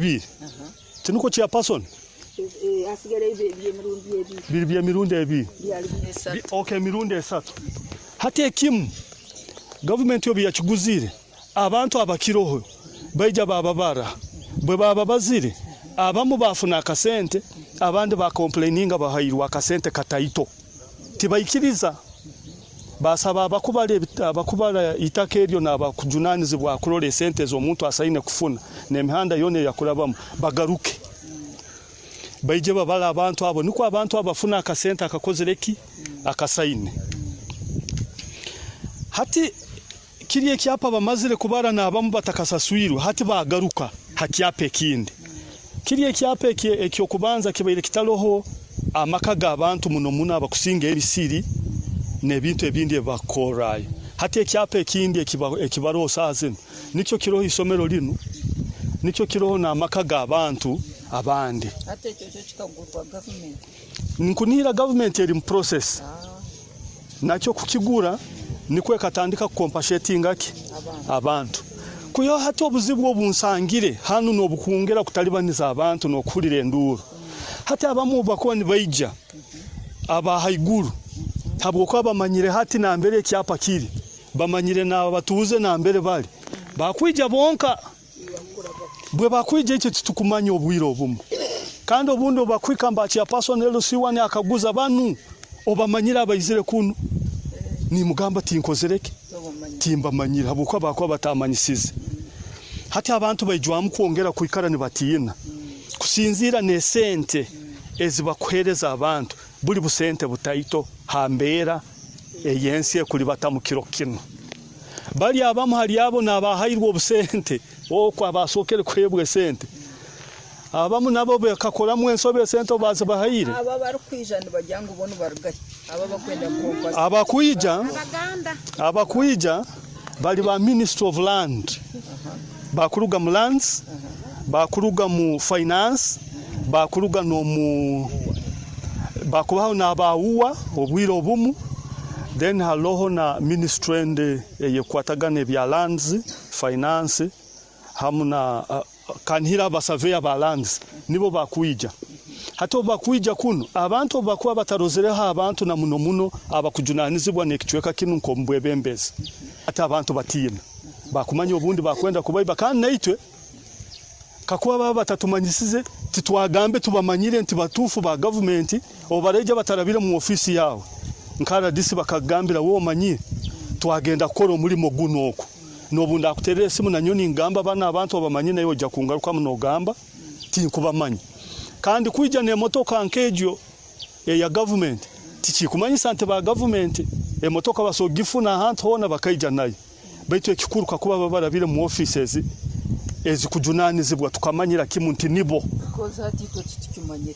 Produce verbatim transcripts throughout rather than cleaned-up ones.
bi tinuko chia person eh asigara ibe mirundi ebi bibye mirundi ebi okay mirundi esatu hate kim government yo byakiguzire abantu abakiroho baija bababara bwe baba bazire abamu bafuna akasente abandi ba complaininga bahayirwa akasente kataito tibayikiriza basaba abakubale abakubala itakeryo nabakujunanizibwa akurole sente zo muntu asayine kufuna nemihanda yone yakurabamu bagaruke baije babala abantu abo niko abantu abafuna akasente akakozereki akasayine hati kiriye kyapa bamazire kubara nabamu batakasaswiru hati bagaruka hakyape kindi kiriye kyapa ekyo kubanza kibaire kitaloho amakaga abantu muno muno abakusinga ebisiri nebintu ebindi bakorayo hati ekyapa ekindi ekibaro sazen nicho kiroho isomero lino nicho kiroho na amakaga abantu abandi hati ekyo kikagurwa government nkunira government eri mu process nacho kukigura nikwe katandika compassating aki abantu kuyo hati obuzibu obunsangire hanu no bukungera kutalibaniza abantu no kulira enduru hati abamu bakoni baija aba haiguru tabwo kwa bamanyire hati na mbere kyapa kiri bamanyire na batuze na mbere bali bakwija bonka bwe bakwije icyo tukumanya obwiro obumu kandi obundo bakwika mbachi ya personnel siwani akaguza banu obamanyira abayizire kuno ni mugamba tinkozereke timba manyira habukwa bakwa batamanyisize hati abantu bayijwamu kuongera kuikara ni batiyina kusinzira ne sente ezibakwereza abantu buli busente butaito hambera eyensi kuli batamukiro kino bali abamu hali abo nabahayirwa obusente okwa basokere kwebwe sente abamu nabo bakakola mu ensobe sente baza bahayire aba bari kwijana bajyanga ubona barugaye aba bakwenda kumpa aba kuija aba kuija bali ba Ministry of Land bakuruga mu lands bakuruga mu finance bakuruga no mu bakubaho na bawuwa obwiro obumu then haloho na ministry ende yekwatagane bya lands finance hamuna uh, kanhira basaveya ba lands nibo bakuija hato bakuija kuno abantu bakuba batarozereho abantu na muno muno abakujunanizibwa nekichweka kinu nkombwebembezi hata abantu batina bakumanya obundi bakwenda kubayiba kandi naitwe kakuba baba batatumanyisize titwagambe tubamanyire nti batufu ba government obareja batarabire mu ofisi yawo nkara disi bakagambira wo manyire twagenda koro muri moguno oko nobunda akuterere simu na nyoni ngamba bana abantu abamanyine yo ja kungaruka muno gamba tinkubamanyi kandi kuija ne motoka nkejo ya government tikikumanyisa ante ba government e motoka basogifuna hantu hona bakaija nayo baitu ekikuruka kuba babarabire mu offices ezikujunanizibwa tukamanyira kimunti nibo because hati to tikikumanyira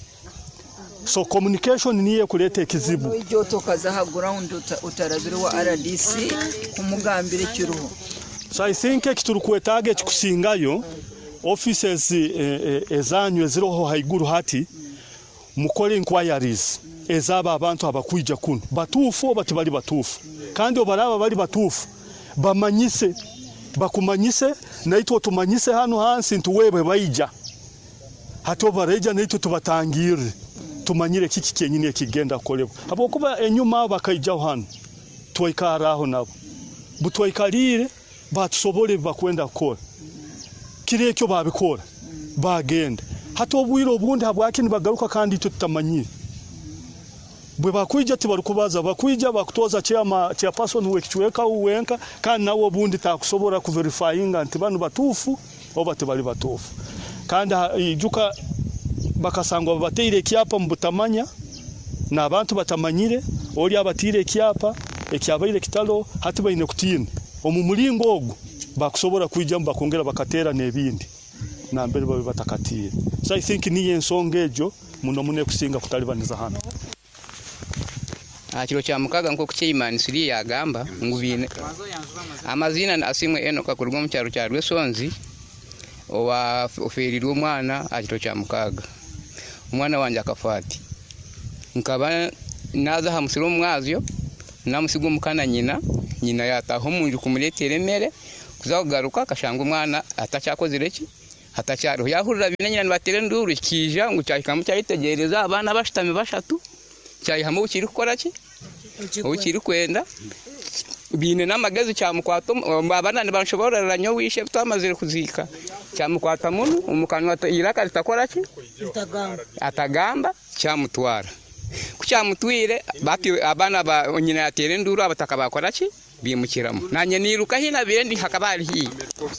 so communication niye kuleta ekizibu ijo tokaza ha ground utarabire wa R D C kumugambire kiruho so I think ekiturukwetaga ekikusingayo offices ezanyu eziroho haiguru hati mukole inquiries ezaba abantu abakwija kuno batufu bati bali batufu kandi obaraba bali batufu bamanyise bakumanyise naito tumanyise hano hansi ntuwebe baija hato bareja naito tubatangire tumanyire kiki kenyine kigenda kolebo abo kuba enyuma bakaija hano twaikaraho nabo butwaikarire batusobole bakwenda kola kire cyo babikora bagenda hato obwiro obundi habwakini bagaruka kandi tutamanyire bwe bakwija tibarukubaza bakwija bakutoza chama cha person wekichweka uwenka kandi nawo obundi takusobora ku verifyinga nti banu batufu oba tibali batufu kandi ijuka bakasangwa bateire kyapa mbutamanya na abantu batamanyire oli abatire kyapa ekyabaire kitalo hati bayine kutina omumulingo ogu bakusobora kwijja mbakongera bakatera nebindi na mbere babe batakatiye so I think niye ensonga ejo muno mune kusinga kutalibaniza hano akiro kya mukaga nko kucheyimani siri yagamba ngubine amazina asimwe eno kakurugwa mu cyaro cya Rwesonzi owa oferirwe umwana akiro kya mukaga umwana wanje akafati nkaba naza hamusiro mwazyo namusigo mukana nyina nyina yataho munju kumuletera emere kuzakugaruka kashanga umwana atacyakozereki hatacyariho yahurira bine nyina batere nduru kija ngo cyahikamu cyayitegereza abana bashitame bashatu cyayihamo ukiri gukora ki ukiri kwenda bine namagezi cyamukwato abana bashobora nyo wishe twamaze kuzika cyamukwata muntu umukanwa iraka ritakora ki atagamba cyamutwara kucyamutwire bati abana ba nyina yatere nduru abataka bakora ki bimukiramo nanye niruka hina bendi hakabari hi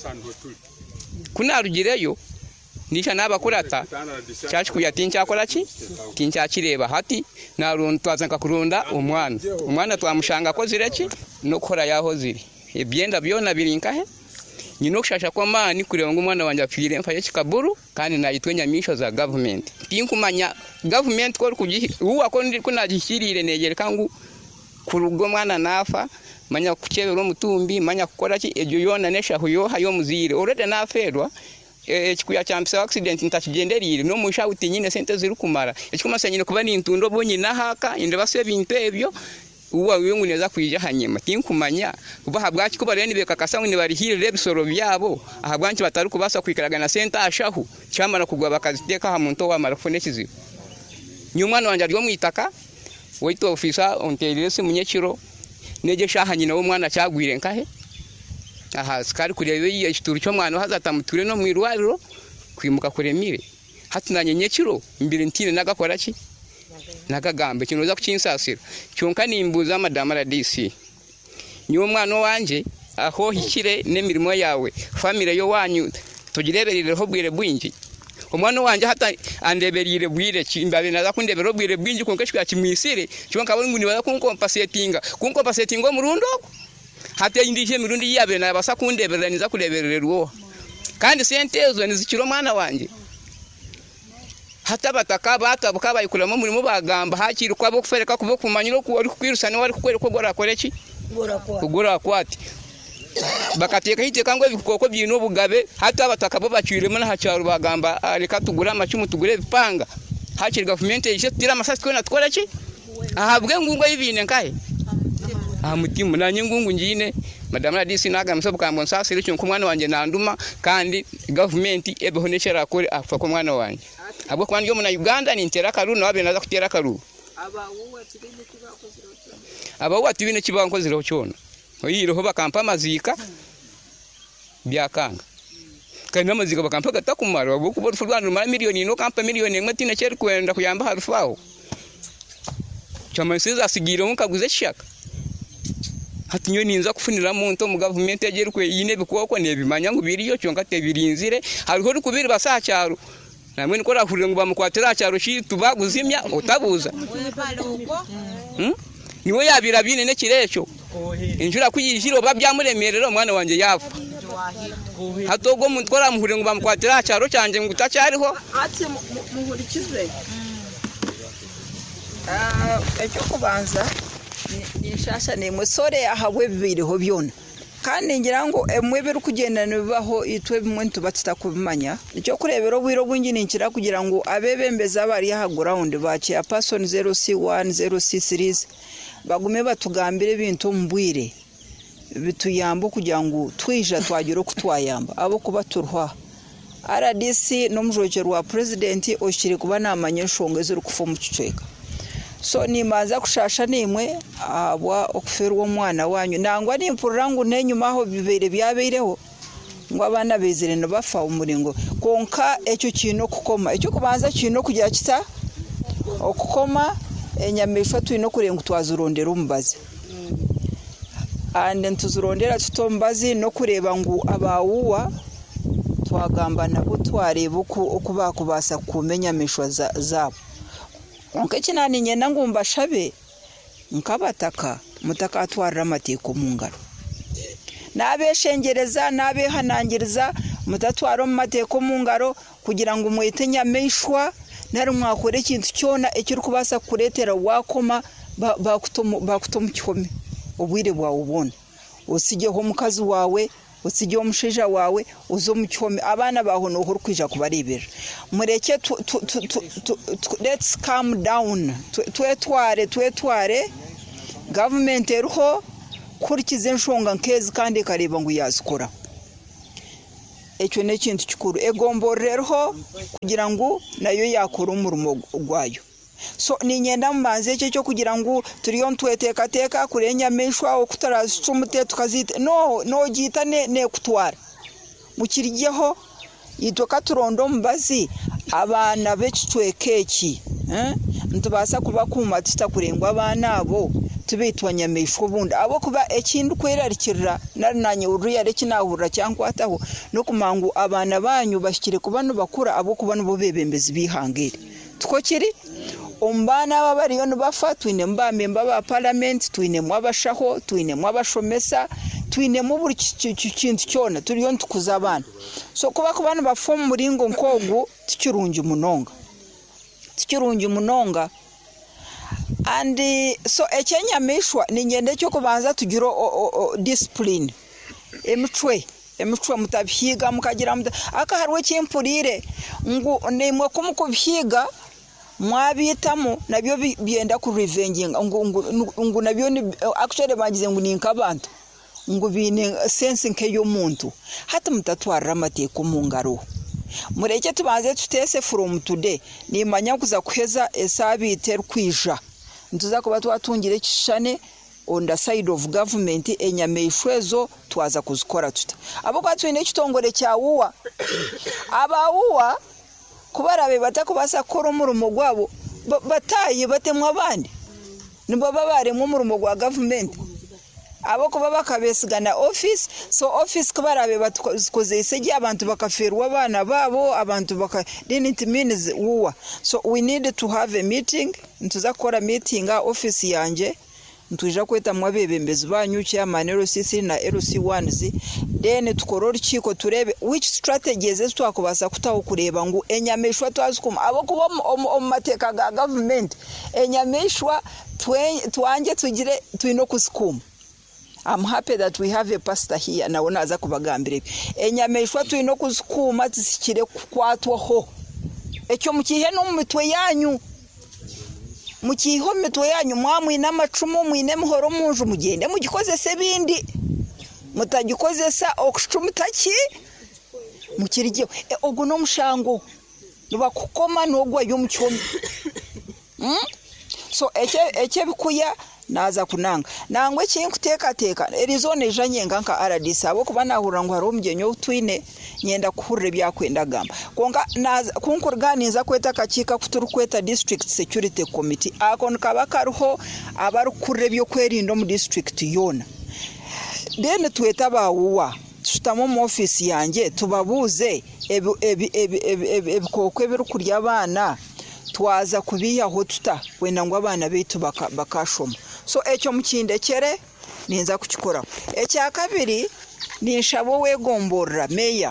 kunarugireyo nisha nabakurata cyacu kuyatincha akora ki tincha kireba hati naruntu twazanka kurunda umwana umwana twamushanga ko zireki no kora yaho ziri ebyenda byona birinkahe nyino kushasha kwa mani kureba ngo umwana wanje apfire mfaye kikaburu kandi nayitwe nyamisho za government tinkumanya government ko kugihi uwa ko ndi kunagishirire negere kangu kurugo mwana nafa manya kuchebero mutumbi manya kukora ki ejo yona nesha huyo hayo muzire orede naferwa ekikuya champisa accident ntakigenderire no musha utinyine sente ziri kumara ekikuma senyine kuba ni ntundo bonyi nahaka inde baswe bintu ebyo uwa wingu neza kwija hanyema tinkumanya kuba habwaki kuba reni bekakasa ngo barihire rebisoro byabo ahabwanki batari kubasa kwikaraga na sente ashahu cyamara kugwa bakaziteka ha muntu wa marafone kizibu nyumwana wanje ryo mwitaka wito ofisa onterese munyekiro neje shahanyina wo mwana cyagwire nkahe aha skari kurebe yiye kituru cyo mwana hazatamuture no mwirwariro kwimuka kuremire hatunanye nyekiro mbire ntine nagakora ki nagagambe kinoza kukinsasira cyonka nimbuza madama la D C nyo mwana wanje aho hikire nemirimo yawe family yo wanyu tugireberire ho bwire bwinji umwana wanje hata andeberire bwire kimbabe naza kundebero bwire bwinji konka shika kimwisire cyonka abo nguni baza kunkompensatinga kunkompensatinga mu rundo hata indije mirundi yabe na basa kundeberera niza kureberera ruo kandi sentezo nizikiro mwana wanje hata bataka batabuka bayikuramo murimo bagamba hakiri kwabo kufereka kubo kumanyiro ko ari kwirusana wari kukwere ko gora koreki kugura kwati bakateka hiteka ngo bikoko byino bugabe hata bataka bo baciremo na hacyaro bagamba reka tugura amacumu tugure bipanga hakiri government yishe tira amasasi ko natkoreki ahabwe ngungo y'ibine nkahe aha mutimu nanye ngungu njine madame la D C naga msobo kambo nsasire cyo kumwana wanje nanduma kandi government ebehoneshera kore afa ko mwana wanje abo kwa ndiyo muna Uganda ni ntera karuno babe naza kutera karu abawo atibine kibakoziro cyona abawo atibine kibakoziro cyona oyiro ho bakampa mazika byakanga kandi amazika bakampa gatakumara abo kubo rufurwana mara miliyoni no kampa miliyoni imwe tine cyeri kwenda kuyamba harufaho cyamasiza asigire mu kaguze shaka hatinyo ninza kufunira muntu mu government yagerukwe yine bikoko nebimanya ngo biriyo cyonka tebirinzire hariho rukubiri basacyaro namwe niko rahurire ngo bamukwatira cyaro shi tubaguzimya utabuza hmm? niwe yabira bine ne kirecho injura kuyishiro babyamuremerero mwana wanje yafa hatogo muntu kora muhure ngo bamukwatira cyaro cyanje ngo utacyariho ati muhurikize ah ecyo kubanza ni shasha ne musore ahabwe bibiriho byona kandi ngira ngo emwe biru kugendana bibaho itwe bimwe ntubatita kubimanya icyo kurebero bwiro bwinginikira kugira ngo abebembeza bari ha ground baci a person zero C one zero C series bagume batugambire bintu mbwire bituyambo kugira ngo twija twagira kutwayamba abo kuba turwa R D C no mujogero wa president oshiri kuba namanye shonge ziri kufa mu kicweka so ni maza kushasha nimwe abwa okuferwa mwana wanyu nangwa nimpurira ngo nenyuma aho bibere byabeireho ngo abana bezire no bafa umuringo konka ecyo kintu kukoma ecyo kubanza kintu kujya kita okukoma enyamesho twino kurenga twazurondera umbazi ande ntuzurondera tutombazi no kureba ngo abawuwa twagamba nabo twareba okuba kubasa kumenya meshwa zabo onke kinani nyena ngumba shabe nkabataka mutaka atwarira amateko mu ngaro nabeshengereza nabehanangiriza mutatwaro mu mateko mu ngaro kugira ngo mwete nyameshwa nari mwakore ikintu cyona ekiri kubasa kuretera wakoma bakutomo bakutomo cyome ubwire bwawe ubone usigeho mukazi wawe usigeho musheja wawe uzo mu cyome abana baho no huru kwija kubarebera mureke let's calm down twetware twetware government eruho kurikize nshonga nkezi kandi kareba ngo yazikora ekyo nekintu kikuru egomborerho kugira ngo nayo yakora umurimo gwayo. So ninyenda mbanze ekyo cyo kugira ngo turiyo ntweteka teka kurenya meshwa okutarazichumute tukazite no no gita ne, ne kutwara mukirigeho yitoka turondo mbazi abana bekitwekeki eh ntubasa kuba kuma titakurengwa abana abo tubitwa nyameshwa bundi abo kuba ekindu kwerarikirira narinanye uriya rekinahurira cyankwataho no kumangu abana banyu bashikire kuba no bakura abo kuba no bebembezi bihangire tukokiri umbana babariyo nubafa twine mbamemba ba parliament twine mwabashaho twine mwabashomesa twine mu buri kintu cyona turiyo ntukuza abana so kuba ku bana bafomu muringo nkogu tukirungi munonga tukirungi munonga and so ekyanyamishwa ninyende cyo kubanza tugiro discipline emchwe emchwe mutabyiga mukagira aka harwe cyempurire ngo nemwe kumukubyiga mwabitamo nabyo byenda ku revenging ngo ngo nabyo ni actually bagize ngo ni nkabantu ngo bine sense nke yo muntu hata mutatwara amateko mu ngaro mureke tubanze tutese from today ni manya kuza kuheza esabite rkwija ntuza kuba twatungire kishane on the side of government enyameshwezo twaza kuzikora tuta abo kwatwine kitongore cyawuwa abawuwa kubarabe batakubasa kora umurumo gwabo bataye batemwa abandi nibo babare mu murumo gwa government abo kuba bakabesigana office so office kubarabe batkoze isege abantu bakaferwa abana babo abantu baka didn't means uwa so we need to have a meeting ntuza kora meeting a office yanje ntuja kweta mwabebembezi banyu chairman L C C na L C one z then tukorora chiko turebe which strategies twakubasa kutaho kureba ngo enyameshwa twazukuma abo kuba omateka ga government enyameshwa twanje tugire twino kusikuma. I'm happy that we have a pastor here na wona aza kubagambire enyameshwa twino kusikuma tisikire kwatwaho ekyo mukihe no mutwe yanyu mukiho mitwe yanyu mwamwe n'amacumu mwine muhoro munju mugende mugikozese bindi mutagikozesa okucumu taki mukirigiyo e ogu no mushango nuba kukoma nogwa yo mucyomi mm? So eche eche bikuya naza kunanga nangwe kinkuteka teka erizone janyenga nka R D C abo kuba nahura ngo haro mgenyo twine nyenda kuhurire byakwenda gamba konga naza kunkurganiza kweta kachika kuturukweta district security committee akon kabakaruho abarukurire byo kwerindo mu district yona then tweta bawuwa tutamo mu office yanjye tubabuze ebi ebi ebi ebikokwe birukurya abana twaza kubiyaho tuta wena ngo abana betu bakashoma so ekyo mukindekere ninza kukikora ekya kabiri ninshabo wegomborra meya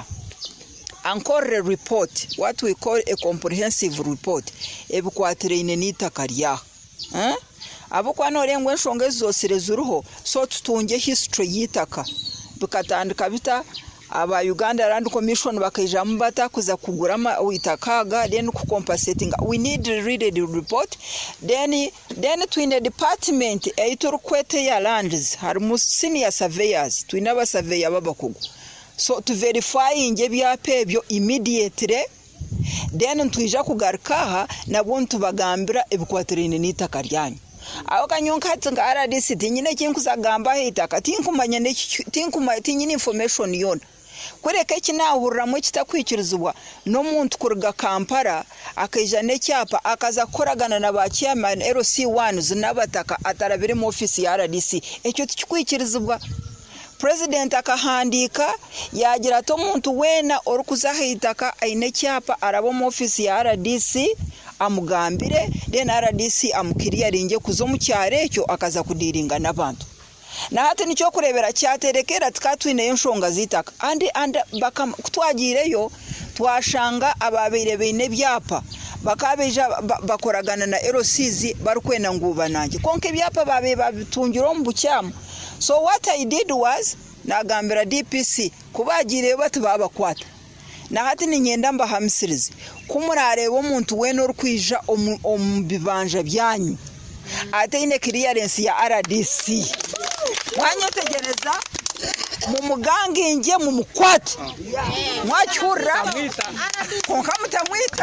encore report what we call a comprehensive report ebikwatire inenita karya eh abo kwanolengwe nshonge zosire zuruho so tutunge history yitaka bikatandika bita aba Uganda Land Commission bakaija mbata kuza kugurama uitakaga then ku compensating we need to read the report then then twin the department eitor kwete ya lands harmu senior surveyors twina ba surveyor babakugu so to verify inge byape byo immediately then twija kugarkaha nabontu bagambira ebikwatirine nitaka ryanyu aho kanyonka tsinga R D C tinyine kinkuzagamba hitaka tinkumanya ne tinkuma tinyine information yona kureka kinahurira mu kitakwikirizwa no muntu kuruga Kampala akaija ne cyapa akaza koragana na ba chairman L C one zinabataka atarabire mu office ya R D C ekyo tikikwikirizwa president akahandika yagira to muntu wena orukuzahitaka aine cyapa arabo mu office ya R D C amugambire then R D C amukiriya ringe kuzo mu cyare ekyo akaza kudiringa nabantu na hati nicyo kurebera cyaterekera tukatwine yonshonga zitaka andi anda bakutwagireyo twashanga ababire bine byapa bakabeja bakoragana na L C Z barukwena nguba nanjye konke byapa babe babitungiro mu bucyamo so what I did was nagambira D P C kubagire batu babakwata na hati ninyenda mba hamsirizi kumurare wo muntu weno rukwija ombibanja byanyu ate ine clearance ya R D C wanyotegereza mumuganginge mumukwate mwachurra konka mutamwita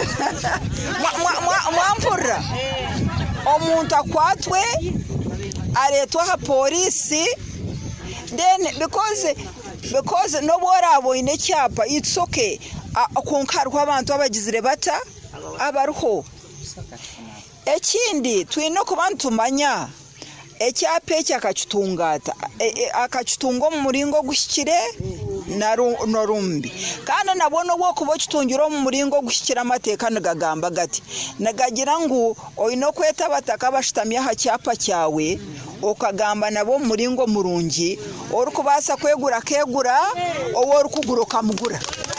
mwampurra omuntu akwatwe aretwa ha polisi then because because nobora aboine cyapa it's okay konkarwa abantu abagizire bata abaruho ekindi twino kubantu manya ecyapa cyakacutungata akacutungo mu muringo gushyikire na rumbi kandi nabona bwo kubo kitungiro mu muringo gushyikira amateka nagagamba gati nagagira ngo oyino kweta bataka bashitamye ha cyapa cyawe okagamba nabo muringo murungi ori kubasa kwegura kegura owo ori kuguruka mugura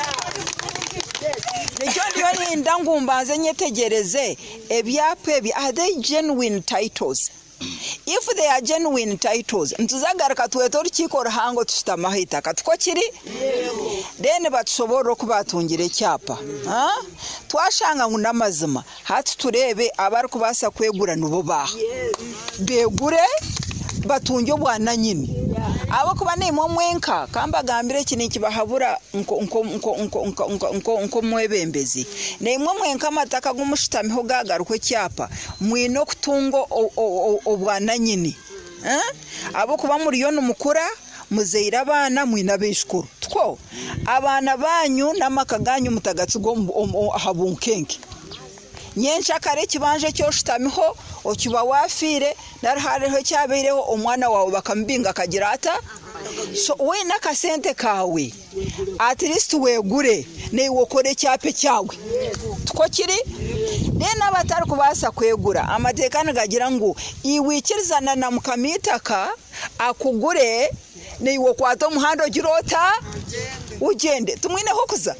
Nijo ndiyo ninda ngumbanze nyetegereze ebyapa ebi are they genuine titles? If they are genuine titles, ntuzagaruka tuweto rukiko hango tushtamahita katuko kiri then batusobora kubatungira icyapa ha twashanga ngo namazima hati turebe abari kubasa kwegura nubo ba begure batunjo bwana nyine abo kuba nimo mwenka kamba gambire kini kibahabura nko nko nko nko nko nko nko mwebembezi nimo mwenka mataka gumushitamiho gagaruko cyapa mwino kutungo obwana nyine eh abo kuba muri yo numukura muzeira abana mwina bishukuru two abana banyu namakaganyu mutagatsigo habunkenke nyensha kare kibanje cyo shitamiho okiba wafire narhareho cyabereho omwana wawe bakambinga kagira ata so we nakasente kawe at least wegure ne wokore cyape cyawe tuko kiri nena batari kubasa kwegura amatekano gagira ngo iwikirizana na mukamitaka akugure ne wokwato muhando girota ugende tumwine hokuza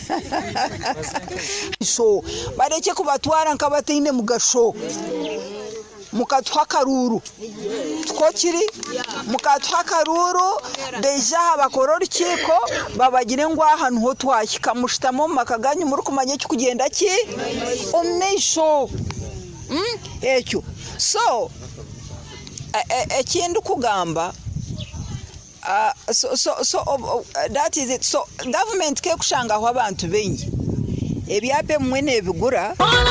so bareke kubatwara nkabatine mugasho mukatwa karuru twokiri mukatwa karuru deja abakorora ikiko babagire ngo ahantu ho twashika mushitamo makaganyu muri kumanye kugenda ki omnesho mm ekyo so ekindi kugamba Uh, so so so uh, that is it. So government ke kushanga aho abantu benyi ebyape mwene bigura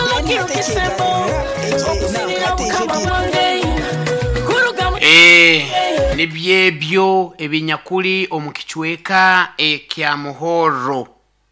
eh nibyebyo ebinyakuli omukichweka ekya muhoro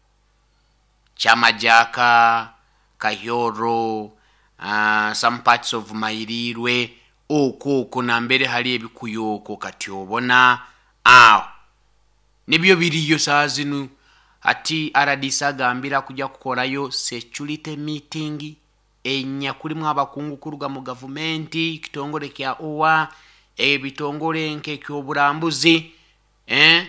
chamajaka kahoro uh, some parts of Mairirwe oko kuna mbere hali ebikuyoko katyobona aw nibyo biriyo sazinu ati aradisa gambira kujya kukorayo security meeting enya kuri mwabakungu kuruga mu government kitongore kya owa ebitongore nke kyoburambuzi eh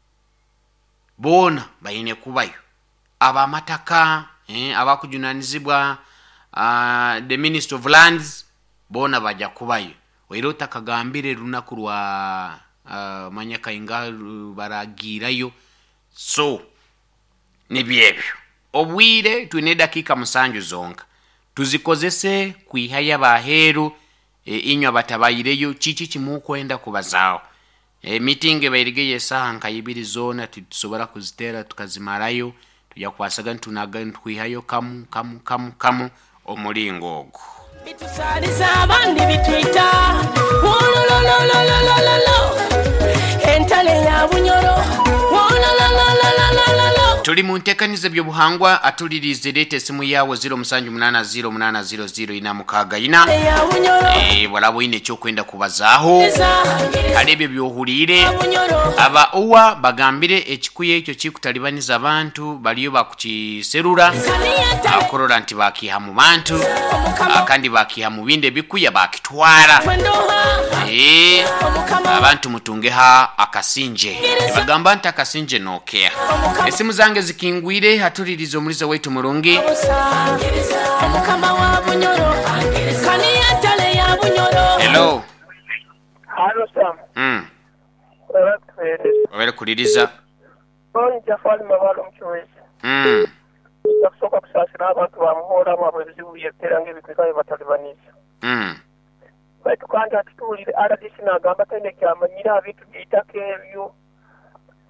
bona bayine kubayo aba mataka eh abakujunanizibwa uh, the Minister of Lands bona bajya kubayo wirota kagambire runaku rwa uh, manyaka inga baragirayo so nibyebyo obwire twine dakika musanju zonka tuzikozese kwihaya baheru e, inyo batabayireyo chichi kimukwenda kubazao e, meeting bayirigeye saha nkayibiri zona tusobora kuzitera tukazimarayo tujya kwasaga ntunaga ntwihayo kamu kamu kamu kamu omulingogo bitusaliza abandi bitwita wolololololololo entale ya bunyoro wololololololo tuli mu ntekanize byo buhangwa atulirize lete simu yawo zero musanju munana zero munana zero zero ina mukaga ina eh walabo ine cyo kwenda kubazaho alebye byohurire aba uwa bagambire ekikuye ekyo kikutalibaniza abantu baliyo bakukiserura akorora nti bakiha mu bantu akandi bakiha mu binde bikuya bakitwara eh abantu mutungeha akasinje bagamba nti akasinje no care esimu zange zikingwire hatulirizo mulizo wetu mulungi omukama wa bunyoro kani yatale ya bunyoro hello Hello Sam. Mm. Wele kuliriza. Oni jafali mabalo mchoezi. Mm. Yakusoka kusasira abantu bamuhora mabwezi uyeterange bikikaye batalibaniza. Mm. Baitu kanda tutulire aradisi na gamba tene kyama nyira bitu bitake ebyo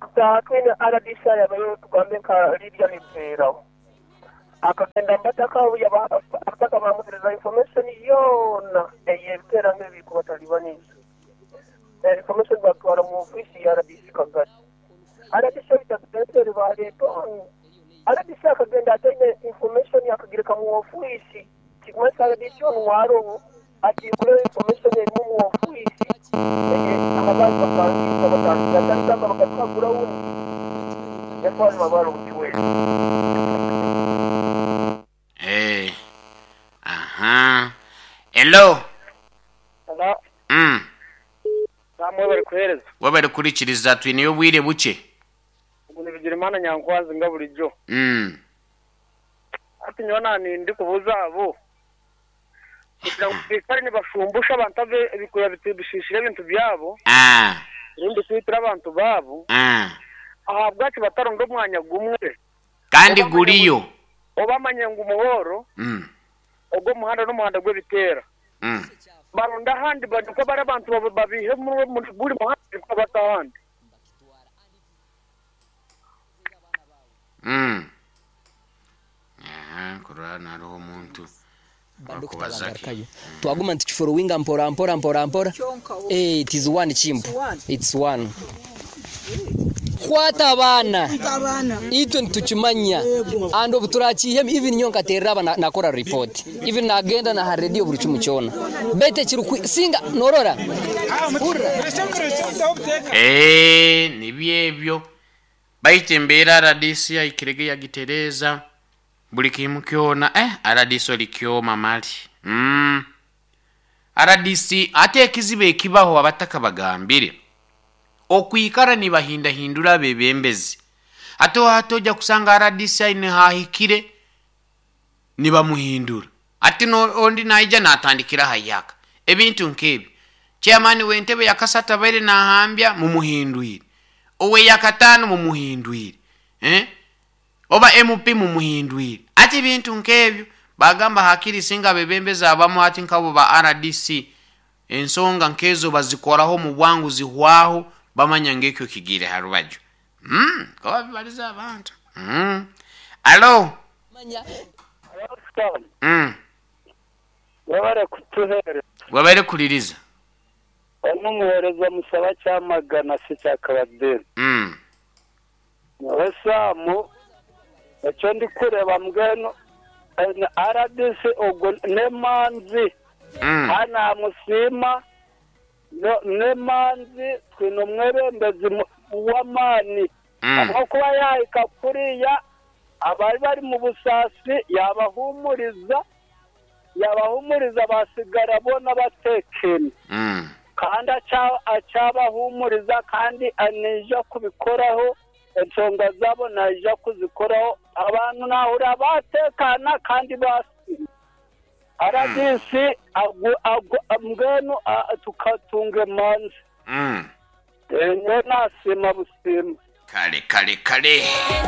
twine R D C yabayo tugambe ka Lydia Libera akagenda mbataka yaba ataka bamutereza information yona eyebitera ngebi ku batalibaniza information batwara mu ofisi ya R D C kagati R D C itakutere bale to R D C akagenda atine information yakagirika mu ofisi kimwe R D C onwaro ati kule information mu ofisi abantu bakandi bakandi bakandi bakagura yafanye mabaro mchwe eh aha hello hello mm namwe bari kuhereza wabari kurikiriza twine yo bwire buke ubwo bigira imana nyankwazi ngaburijo mm ati nyona ni ndi kubuza abo kugira ngo bikare ni bashumbusha abantu ave bikuya bitubishishire ibintu byabo ah ndi kwitira abantu babo ah aha bwacu batarongo mwanya gumwe kandi guriyo obamanye ngo umuhoro mm ubwo muhanda n'umuhanda gwe bitera mm baronda handi baduko bare abantu babihe muri guri muhanda ko batahandi mm aha kurana roho muntu bakubazaki twaguma ntikiforo winga mpora mpora mpora mpora eh it is one chimbo it's one kwata abana ito ntukimanya ando buturakiye even nyonka teraba nakora report even nagenda na radio buri cyumucyona bete kiruku singa norora eh nibyebyo bayitembera R D C ikirege ya gitereza buli kimu kyona eh R D C likyoma mali mm R D C ate ekizibe kibaho abataka bagambire okwikara ni bahinda hindura bebembezi ato hatoja kusanga R D C ine hahikire ni bamuhindura ati no ondi naija natandikira hayaka ebintu nkebi chairman wentebe yakasata bare na hambya mu muhinduire owe yakatano mu muhinduire eh oba M P mu muhinduire ati bintu nkebyo bagamba hakiri singa bebembeza abamu ati nkabo ba R D C ensonga nkezo bazikoraho mu bwangu zihwaho bamanya ngekyo kigire harubaju mm ko bibaliza abantu mm allo manya mm wabare kutuhere wabare kuliriza umumuhereza musaba cyamagana se cyakabadeni mm wasamu ecyo ndi kureba mbweno R D C ogo nemanzi mm ana musima no nemanzi twino mwebembezi wamani aho kuba yahika kuriya abari bari mu busasi yabahumuriza yabahumuriza basigara bona batekene mm kandi acabahumuriza kandi anija kubikoraho ensonga zabo naija kuzikoraho abantu nahura batekana kandi basi R D C mbwenu tukatunge manzi mm enye nasima busima kale kale kale